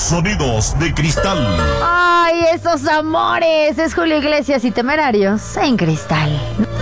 Sonidos de Cristal. ¡Ay, esos amores! Es Julio Iglesias y Temerarios en Cristal.